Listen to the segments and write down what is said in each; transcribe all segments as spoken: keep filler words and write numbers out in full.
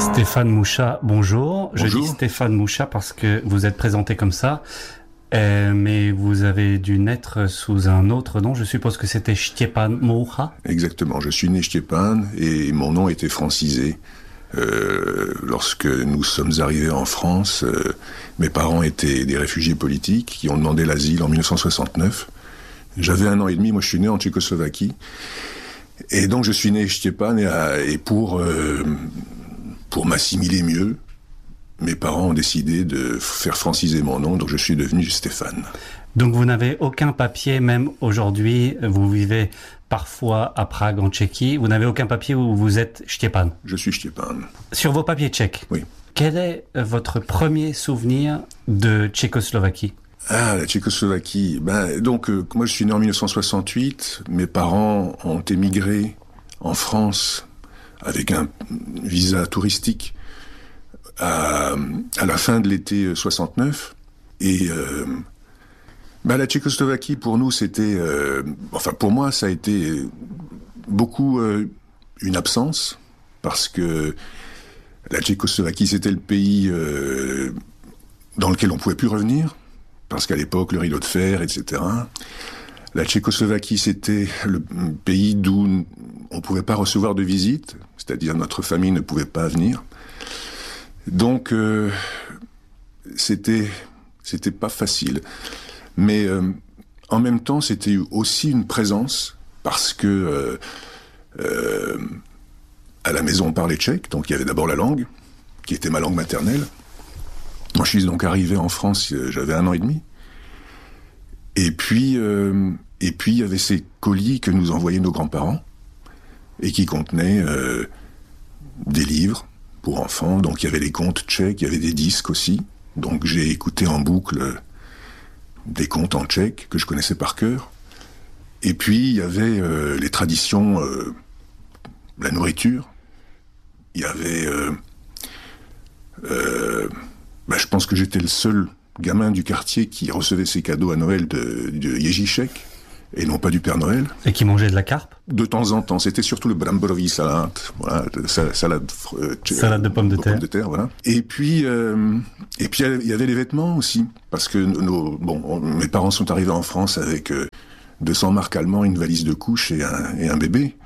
Stéphane Mouchat, bonjour. Bonjour. Je dis Stéphane Mouchat parce que vous êtes présenté comme ça, euh, mais vous avez dû naître sous un autre nom. Je suppose que c'était Stjepan Mouchat. Exactement, je suis né Stjepan et mon nom était francisé. Euh, lorsque nous sommes arrivés en France, euh, mes parents étaient des réfugiés politiques qui ont demandé l'asile en dix-neuf cent soixante-neuf. J'avais un an et demi, moi je suis né en Tchécoslovaquie. Et donc je suis né Stjepan et, à, et pour, euh, pour m'assimiler mieux, mes parents ont décidé de faire franciser mon nom, donc je suis devenu Stéphane. Donc vous n'avez aucun papier, même aujourd'hui, vous vivez parfois à Prague en Tchéquie, vous n'avez aucun papier où vous êtes Stjepan. Je suis Stjepan. Sur vos papiers tchèques, oui. Quel est votre premier souvenir de Tchécoslovaquie ? Ah, la Tchécoslovaquie. Ben, donc, euh, moi, je suis né en dix-neuf cent soixante-huit. Mes parents ont émigré en France avec un visa touristique à, à la fin de l'été soixante-neuf. Et euh, ben, la Tchécoslovaquie, pour nous, c'était... Euh, enfin, pour moi, ça a été beaucoup euh, une absence, parce que la Tchécoslovaquie, c'était le pays euh, dans lequel on ne pouvait plus revenir, parce qu'à l'époque, le rideau de fer, et cetera. La Tchécoslovaquie, c'était le pays d'où on ne pouvait pas recevoir de visite, c'est-à-dire notre famille ne pouvait pas venir. Donc, euh, c'était, c'était pas facile. Mais euh, en même temps, c'était aussi une présence, parce que euh, euh, à la maison, on parlait tchèque, donc il y avait d'abord la langue, qui était ma langue maternelle. Moi, je suis donc arrivé en France, j'avais un an et demi. Et puis, euh, et puis, il y avait ces colis que nous envoyaient nos grands-parents, et qui contenaient euh, des livres pour enfants. Donc, il y avait les contes tchèques, il y avait des disques aussi. Donc, j'ai écouté en boucle des contes en tchèque que je connaissais par cœur. Et puis, il y avait euh, les traditions, euh, la nourriture. Il y avait... Euh, euh, Ben, je pense que j'étais le seul gamin du quartier qui recevait ses cadeaux à Noël de, de Ježíšek, et non pas du Père Noël. Et qui mangeait de la carpe ? De temps en temps. C'était surtout le bramborový salad, voilà, salade, euh, salade de pommes de terre. Pommes de terre, voilà. Et puis, euh, et puis il y avait les vêtements aussi, parce que nos, bon, on, mes parents sont arrivés en France avec euh, deux cents marks allemands, une valise de couche et un, et un bébé.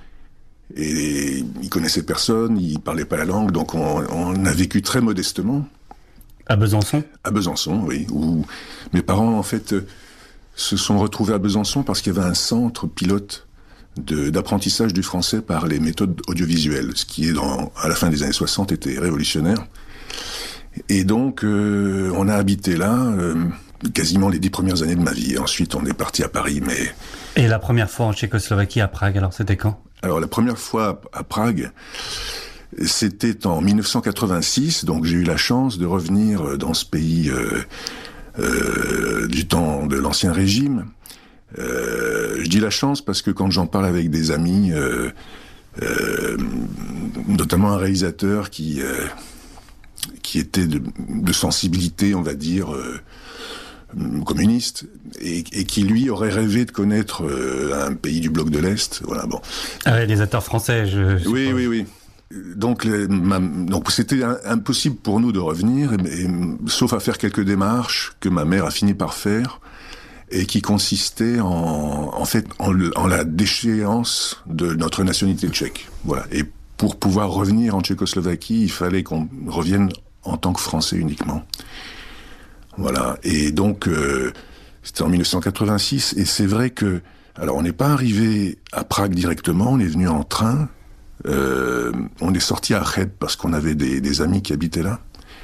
Et ils connaissaient personne, ils parlaient pas la langue, donc on, on a vécu très modestement. À Besançon ? À Besançon, oui. Où mes parents, en fait, se sont retrouvés à Besançon parce qu'il y avait un centre pilote de, d'apprentissage du français par les méthodes audiovisuelles, ce qui, est dans, à la fin des années soixante, était révolutionnaire. Et donc, euh, on a habité là euh, quasiment les dix premières années de ma vie. Et ensuite, on est parti à Paris, mais... Et la première fois en Tchécoslovaquie, à Prague, alors c'était quand ? Alors, la première fois à Prague... C'était en dix-neuf cent quatre-vingt-six, donc j'ai eu la chance de revenir dans ce pays euh, euh, du temps de l'Ancien Régime. Euh, je dis la chance parce que quand j'en parle avec des amis, euh, euh, notamment un réalisateur qui euh, qui était de, de sensibilité, on va dire, euh, communiste, et, et qui lui aurait rêvé de connaître euh, un pays du bloc de l'Est. Voilà, bon. Un réalisateur français, je. je oui, suppose. oui, oui. Donc, les, ma, donc c'était un, impossible pour nous de revenir, et, et, sauf à faire quelques démarches que ma mère a fini par faire, et qui consistaient en, en fait en, en la déchéance de notre nationalité tchèque. Voilà. Et pour pouvoir revenir en Tchécoslovaquie, il fallait qu'on revienne en tant que Français uniquement. Voilà. Et donc, euh, c'était en dix-neuf cent quatre-vingt-six, et c'est vrai que, alors on n'est pas arrivé à Prague directement, on est venu en train. Euh, on est sorti à Cheb parce qu'on avait des, des amis qui habitaient là.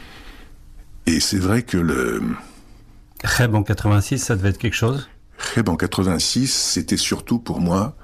Et c'est vrai que le... Cheb en quatre-vingt-six, ça devait être quelque chose ? Cheb en quatre-vingt-six, c'était surtout pour moi...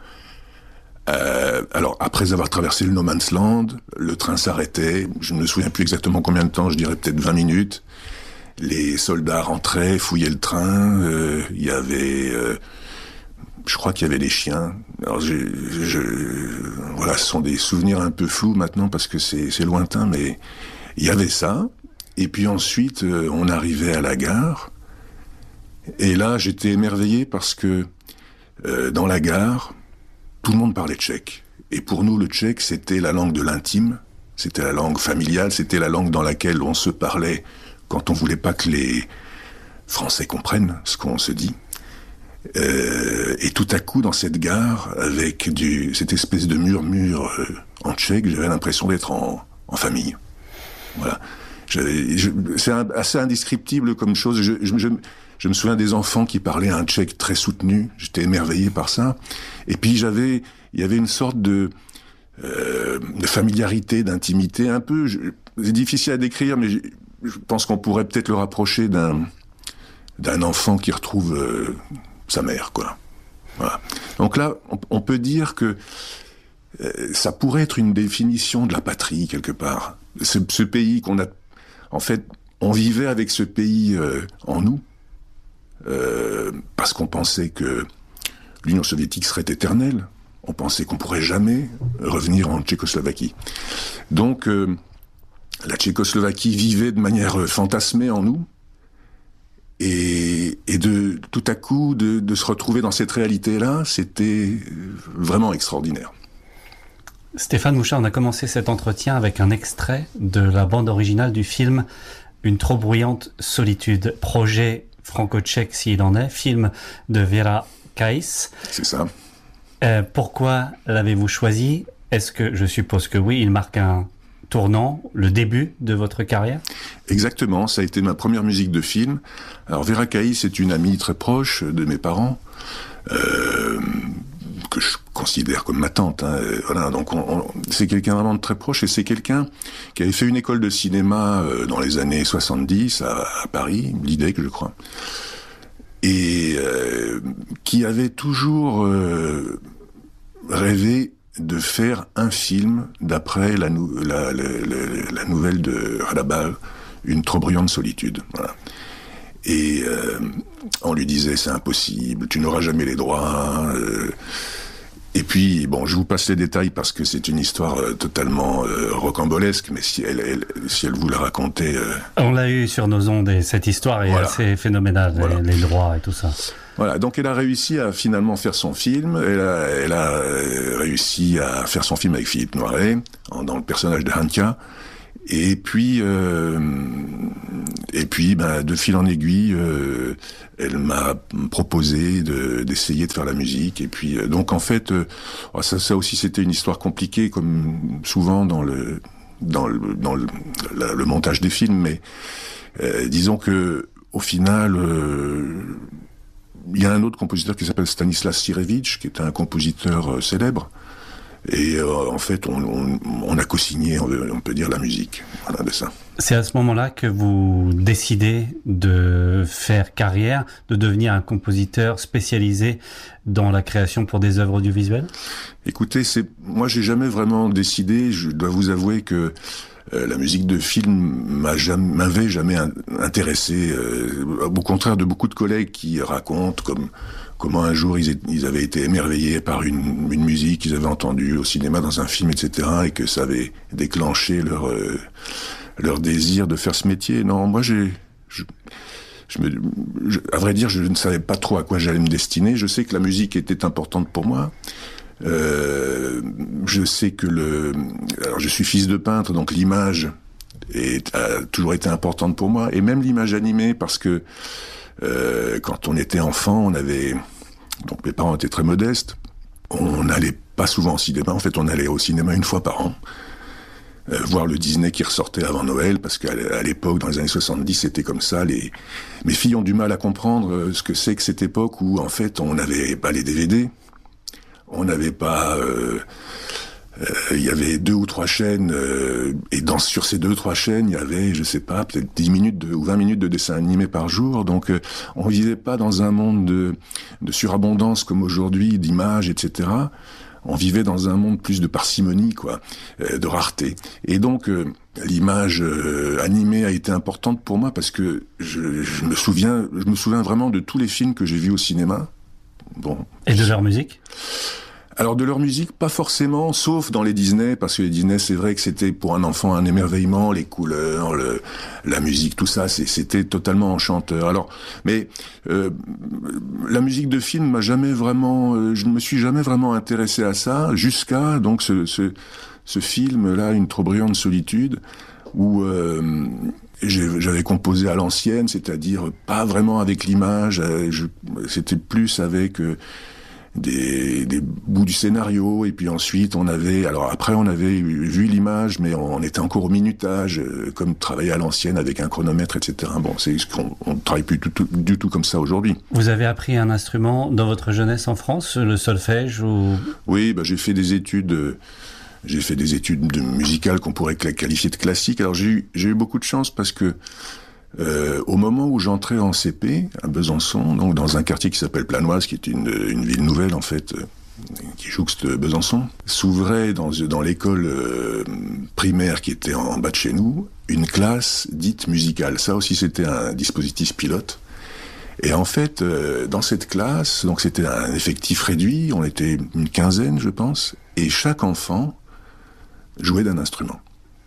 Euh, alors, après avoir traversé le No Man's Land, le train s'arrêtait. Je ne me souviens plus exactement combien de temps, je dirais peut-être vingt minutes. Les soldats rentraient, fouillaient le train. Euh, il y avait... Euh, Je crois qu'il y avait des chiens. Alors, je, je, voilà, ce sont des souvenirs un peu flous maintenant parce que c'est, c'est lointain, mais il y avait ça. Et puis ensuite, euh, on arrivait à la gare. Et là, j'étais émerveillé parce que euh, dans la gare, tout le monde parlait tchèque. Et pour nous, le tchèque, c'était la langue de l'intime. C'était la langue familiale, c'était la langue dans laquelle on se parlait quand on voulait pas que les Français comprennent ce qu'on se dit. Euh, et tout à coup, dans cette gare, avec du, cette espèce de murmure euh, en tchèque, j'avais l'impression d'être en, en famille. Voilà. J'avais, je, c'est un, assez indescriptible comme chose. Je, je, je, je me souviens des enfants qui parlaient un tchèque très soutenu. J'étais émerveillé par ça. Et puis j'avais, il y avait une sorte de, euh, de familiarité, d'intimité, un peu. Je, c'est difficile à décrire, mais je, je pense qu'on pourrait peut-être le rapprocher d'un, d'un enfant qui retrouve euh, sa mère, quoi. Voilà. Donc là, on, on peut dire que euh, ça pourrait être une définition de la patrie quelque part. Ce, ce pays qu'on a, en fait, on vivait avec ce pays euh, en nous euh, parce qu'on pensait que l'Union soviétique serait éternelle. On pensait qu'on pourrait jamais revenir en Tchécoslovaquie. Donc, euh, la Tchécoslovaquie vivait de manière fantasmée en nous. Et, et de tout à coup de, de se retrouver dans cette réalité-là, c'était vraiment extraordinaire. Stéphane Mouchard, on a commencé cet entretien avec un extrait de la bande originale du film Une trop bruyante solitude, projet franco-tchèque s'il en est, film de Vera Kais. C'est ça. Euh, pourquoi l'avez-vous choisi ? Est-ce que, je suppose que oui, il marque un tournant, le début de votre carrière ? Exactement, ça a été ma première musique de film. Alors Vera Kais est une amie très proche de mes parents, euh, que je considère comme ma tante. Hein. Voilà, donc on, on, c'est quelqu'un vraiment de très proche, et c'est quelqu'un qui avait fait une école de cinéma euh, dans les années soixante-dix à, à Paris, l'idée que je crois, et euh, qui avait toujours euh, rêvé de faire un film d'après la, nou- la, la, la, la nouvelle de Radabal, Une trop bruyante solitude. Voilà. Et euh, on lui disait c'est impossible, tu n'auras jamais les droits. Euh, et puis bon, je vous passe les détails parce que c'est une histoire euh, totalement euh, rocambolesque, mais si elle, elle, si elle vous la racontait, euh... on l'a eu sur nos ondes et cette histoire est voilà. assez phénoménale, voilà. les, les droits et tout ça. Voilà, donc elle a réussi à finalement faire son film. Elle a, elle a réussi à faire son film avec Philippe Noiret, dans le personnage de Hanka. Et puis, euh, et puis, ben, de fil en aiguille, euh, elle m'a proposé de, d'essayer de faire la musique. Et puis, euh, donc en fait, euh, ça, ça aussi, c'était une histoire compliquée, comme souvent dans le, dans le, dans le, la, le montage des films. Mais euh, disons que, au final. Euh, Il y a un autre compositeur qui s'appelle Stanislas Sirevitch, qui est un compositeur euh, célèbre. Et euh, en fait, on, on, on a co-signé, on, on peut dire, la musique. Voilà, de ça. C'est à ce moment-là que vous décidez de faire carrière, de devenir un compositeur spécialisé dans la création pour des œuvres audiovisuelles ? Écoutez, c'est, moi, j'ai jamais vraiment décidé. Je dois vous avouer que Euh, la musique de film m'a jamais, m'avait jamais intéressé, euh, au contraire de beaucoup de collègues qui racontent comme comment un jour ils, ils avaient été émerveillés par une, une musique qu'ils avaient entendue au cinéma dans un film, et cetera, et que ça avait déclenché leur euh, leur désir de faire ce métier. Non, moi j'ai, je, je me, je, à vrai dire, je ne savais pas trop à quoi j'allais me destiner. Je sais que la musique était importante pour moi. Euh, je sais que le, alors je suis fils de peintre, donc l'image est, a toujours été importante pour moi, et même l'image animée, parce que euh, quand on était enfant, on avait, donc mes parents étaient très modestes, on n'allait pas souvent au cinéma. En fait, on allait au cinéma une fois par an, euh, voir le Disney qui ressortait avant Noël, parce qu'à à l'époque, dans les années soixante-dix, c'était comme ça. Les, mes filles ont du mal à comprendre ce que c'est que cette époque où, en fait, on n'avait pas les D V D. On n'avait pas... Euh, euh, il y avait deux ou trois chaînes, euh, et dans, sur ces deux ou trois chaînes, il y avait, je sais pas, peut-être dix minutes de, ou vingt minutes de dessins animés par jour. Donc, euh, on vivait pas dans un monde de, de surabondance comme aujourd'hui, d'images, et cetera. On vivait dans un monde plus de parcimonie, quoi, euh, de rareté. Et donc, euh, l'image euh, animée a été importante pour moi parce que je, je me souviens, je me souviens vraiment de tous les films que j'ai vus au cinéma. Bon. Et de leur musique ? Alors de leur musique, pas forcément, sauf dans les Disney, parce que les Disney, c'est vrai que c'était pour un enfant un émerveillement, les couleurs, le, la musique, tout ça, c'est, c'était totalement enchanteur. Alors, mais euh, la musique de film m'a jamais vraiment, euh, je ne me suis jamais vraiment intéressé à ça, jusqu'à donc ce, ce, ce film-là, Une trop bruyante solitude, où euh, j'avais composé à l'ancienne, c'est-à-dire pas vraiment avec l'image, je, c'était plus avec euh, des, des bouts du scénario, et puis ensuite on avait, alors après on avait vu l'image, mais on, on était encore au minutage, euh, comme travailler à l'ancienne avec un chronomètre, et cetera. Bon, c'est qu'on on travaille plus tout, tout, du tout comme ça aujourd'hui. Vous avez appris un instrument dans votre jeunesse en France, le solfège ou... Oui, bah, j'ai fait des études... Euh, J'ai fait des études de musicales qu'on pourrait qualifier de classiques. Alors j'ai eu, j'ai eu beaucoup de chance parce que euh, au moment où j'entrais en C P à Besançon, donc dans un quartier qui s'appelle Planoise, qui est une, une ville nouvelle en fait, euh, qui jouxte Besançon, s'ouvrait dans, dans l'école euh, primaire qui était en, en bas de chez nous, une classe dite musicale. Ça aussi c'était un dispositif pilote. Et en fait, euh, dans cette classe, donc c'était un effectif réduit, on était une quinzaine je pense, et chaque enfant jouait d'un instrument,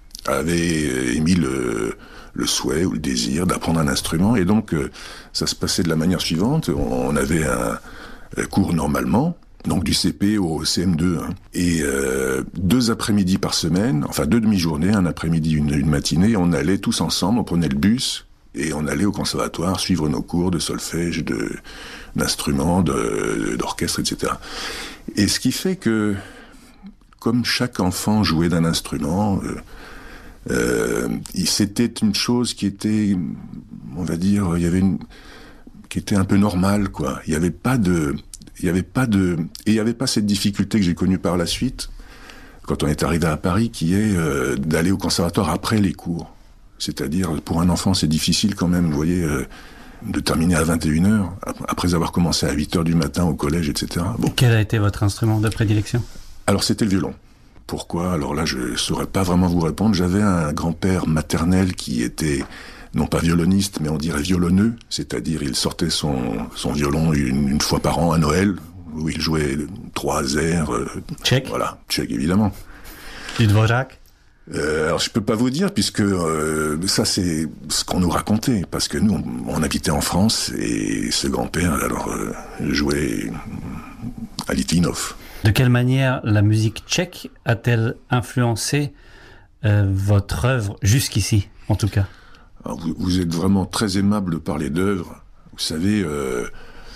avait émis le, le souhait ou le désir d'apprendre un instrument, et donc euh, ça se passait de la manière suivante. On avait un, un cours normalement, donc du C P au C M deux, hein, et euh, deux après-midi par semaine, enfin deux demi-journées, un après-midi, une, une matinée, on allait tous ensemble, on prenait le bus, et on allait au conservatoire suivre nos cours de solfège, de, d'instruments, de, d'orchestre, et cetera. Et ce qui fait que comme chaque enfant jouait d'un instrument, euh, euh, c'était une chose qui était, on va dire, il y avait une, qui était un peu normale, quoi. Il n'y avait pas de, il y avait pas de, et il n'y avait pas cette difficulté que j'ai connue par la suite, quand on est arrivé à Paris, qui est euh, d'aller au conservatoire après les cours. C'est-à-dire, pour un enfant, c'est difficile quand même, vous voyez, euh, de terminer à vingt et une heures, après avoir commencé à huit heures du matin au collège, et cetera. Bon. Quel a été votre instrument de prédilection ? Alors c'était le violon. Pourquoi ? Alors là, je ne saurais pas vraiment vous répondre. J'avais un grand-père maternel qui était, non pas violoniste, mais on dirait violonneux, c'est-à-dire il sortait son, son violon une, une fois par an à Noël, où il jouait trois airs. Euh, Tchèque. Voilà, tchèque évidemment. Du Dvořák. Euh, alors je peux pas vous dire, puisque euh, ça c'est ce qu'on nous racontait, parce que nous on, on habitait en France, et ce grand-père alors euh, jouait à Litvinov. De quelle manière la musique tchèque a-t-elle influencé euh, votre œuvre jusqu'ici, en tout cas ? Alors, vous, vous êtes vraiment très aimable de parler d'œuvre. Vous savez, euh,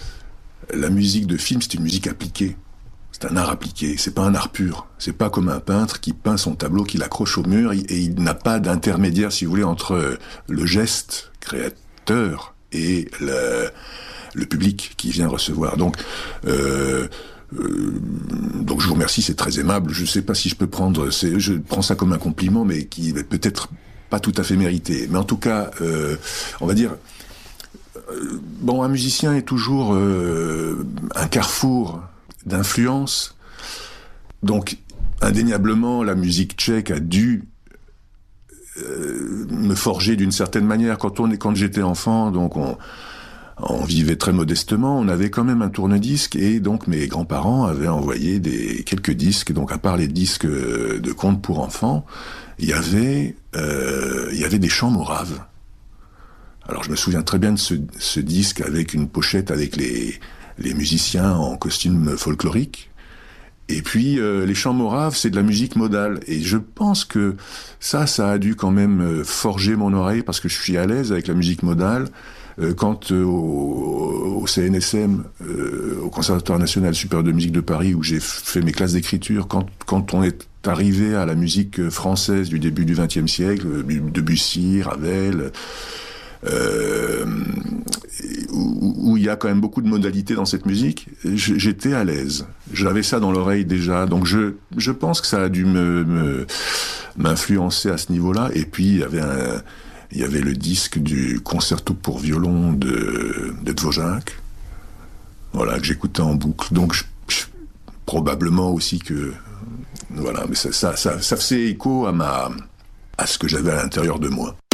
la musique de film, c'est une musique appliquée. C'est un art appliqué, c'est pas un art pur. C'est pas comme un peintre qui peint son tableau, qui l'accroche au mur, et il n'a pas d'intermédiaire, si vous voulez, entre le geste créateur et le, le public qui vient recevoir. Donc, euh, Euh, donc je vous remercie, c'est très aimable. Je ne sais pas si je peux prendre, c'est, je prends ça comme un compliment, mais qui est peut-être pas tout à fait mérité. Mais en tout cas, euh, on va dire, euh, bon, un musicien est toujours euh, un carrefour d'influence. Donc, indéniablement, la musique tchèque a dû euh, me forger d'une certaine manière. Quand on est, quand j'étais enfant, donc on On vivait très modestement, on avait quand même un tourne-disque, et donc mes grands-parents avaient envoyé des, quelques disques. Donc à part les disques de contes pour enfants, il y avait, euh, il y avait des chants moraves. Alors je me souviens très bien de ce, ce disque avec une pochette avec les, les musiciens en costume folklorique. Et puis euh, les chants moraves, c'est de la musique modale. Et je pense que ça, ça a dû quand même forger mon oreille, parce que je suis à l'aise avec la musique modale. Quand euh, au, au C N S M, euh, au Conservatoire National Supérieur de Musique de Paris, où j'ai fait mes classes d'écriture, quand, quand on est arrivé à la musique française du début du vingtième siècle, Debussy, Ravel, euh, où, où il y a quand même beaucoup de modalités dans cette musique, j'étais à l'aise. J'avais ça dans l'oreille déjà, donc je, je pense que ça a dû me, me, m'influencer à ce niveau-là. Et puis il y avait un... Il y avait le disque du concerto pour violon de, de Dvořák, voilà, que j'écoutais en boucle. Donc, je, je, probablement aussi que, voilà, mais ça, ça, ça, ça faisait écho à ma, à ce que j'avais à l'intérieur de moi.